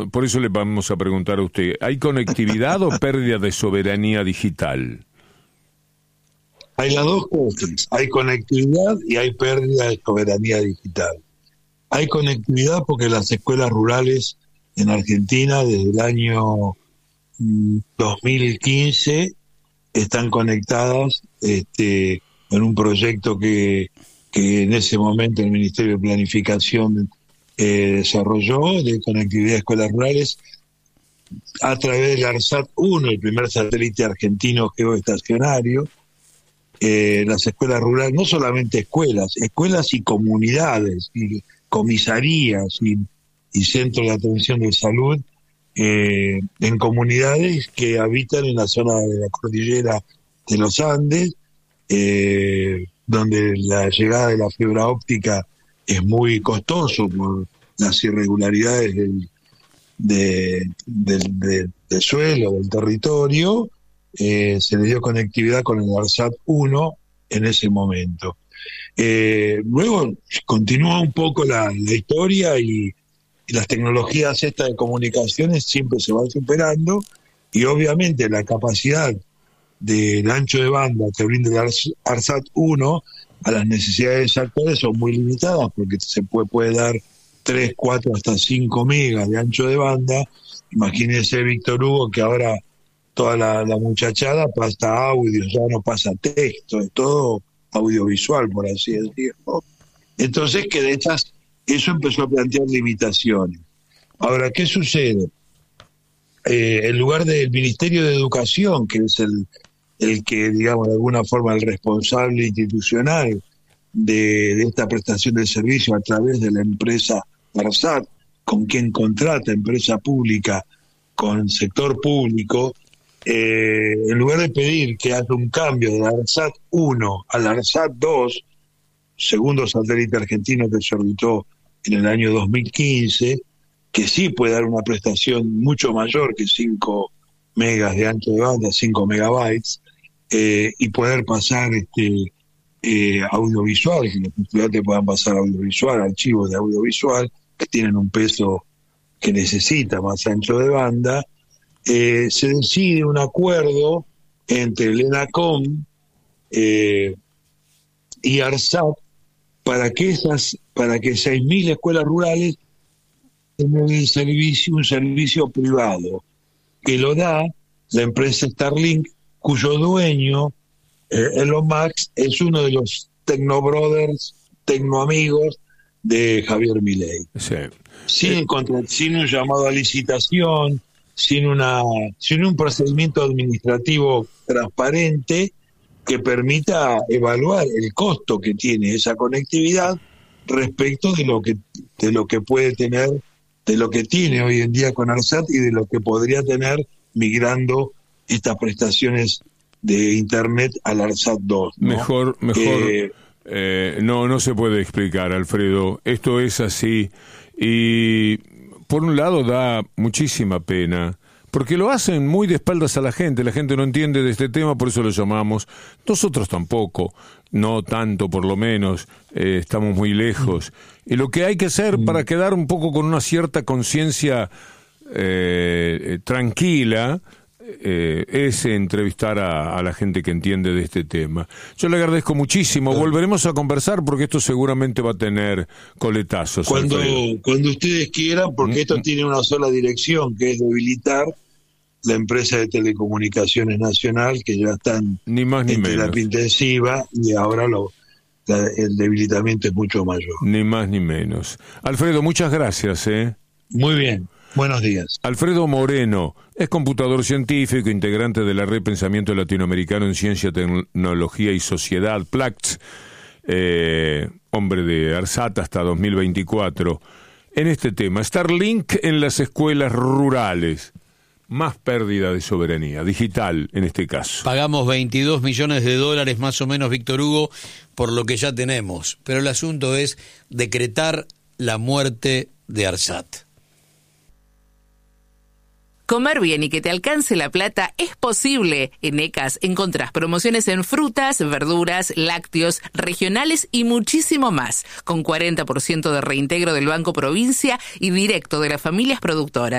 por eso le vamos a preguntar a usted, ¿hay conectividad o pérdida de soberanía digital? Hay las dos cosas, hay conectividad y hay pérdida de soberanía digital. Hay conectividad porque las escuelas rurales en Argentina desde el año 2015 están conectadas en un proyecto que en ese momento el Ministerio de Planificación desarrolló de conectividad de escuelas rurales a través del ARSAT-1, el primer satélite argentino geoestacionario. Las escuelas rurales, no solamente escuelas y comunidades, y comisarías y centros de atención de salud en comunidades que habitan en la zona de la cordillera de los Andes, donde la llegada de la fibra óptica es muy costoso por las irregularidades del suelo, del territorio. Se le dio conectividad con el ARSAT-1 en ese momento. Luego continúa un poco la historia y las tecnologías estas de comunicaciones siempre se van superando, y obviamente la capacidad del ancho de banda que brinda el ARSAT-1 a las necesidades actuales son muy limitadas, porque se puede dar 3, 4, hasta 5 megas de ancho de banda. Imagínese, Víctor Hugo, que ahora toda la muchachada pasa audio, ya no pasa texto, es todo audiovisual, por así decirlo. Entonces, eso empezó a plantear limitaciones. Ahora, ¿qué sucede? En lugar del Ministerio de Educación, que es el que, digamos, de alguna forma el responsable institucional de esta prestación de servicio a través de la empresa ARSAT, con quien contrata empresa pública con sector público, en lugar de pedir que haga un cambio del ARSAT-1 al ARSAT-2, segundo satélite argentino que se orbitó en el año 2015, que sí puede dar una prestación mucho mayor que 5 megas de ancho de banda, 5 megabytes, y poder pasar audiovisual, que los estudiantes puedan pasar audiovisual, archivos de audiovisual, que tienen un peso que necesita más ancho de banda. Se decide un acuerdo entre el ENACOM y ARSAT para que 6.000 escuelas rurales tengan un servicio privado que lo da la empresa Starlink, cuyo dueño, Elon Musk, es uno de los tecnobrothers, tecnoamigos de Javier Milei. Sí. Sin un llamado a licitación, sin un procedimiento administrativo transparente que permita evaluar el costo que tiene esa conectividad respecto de lo que puede tener, de lo que tiene hoy en día con ARSAT y de lo que podría tener migrando estas prestaciones de internet al ARSAT-2, ¿no? Mejor no se puede explicar, Alfredo. Esto es así, y por un lado da muchísima pena, porque lo hacen muy de espaldas a la gente no entiende de este tema, por eso lo llamamos. Nosotros tampoco, no tanto por lo menos, estamos muy lejos. Y lo que hay que hacer para quedar un poco con una cierta conciencia tranquila, es entrevistar a la gente que entiende de este tema. Yo le agradezco muchísimo. Volveremos a conversar porque esto seguramente va a tener coletazos. Cuando ustedes quieran, porque esto tiene una sola dirección, que es debilitar la empresa de telecomunicaciones nacional, que ya están en terapia intensiva, y ahora el debilitamiento es mucho mayor. Ni más ni menos. Alfredo, muchas gracias. Muy bien. Buenos días. Alfredo Moreno es computador científico, integrante de la Red Pensamiento Latinoamericano en Ciencia, Tecnología y Sociedad, PLACT, hombre de ARSAT hasta 2024. En este tema, Starlink en las escuelas rurales, más pérdida de soberanía digital en este caso. Pagamos $22 millones más o menos, Víctor Hugo, por lo que ya tenemos, pero el asunto es decretar la muerte de ARSAT. Comer bien y que te alcance la plata es posible. En ECAS encontrás promociones en frutas, verduras, lácteos, regionales y muchísimo más, con 40% de reintegro del Banco Provincia y directo de las familias productoras.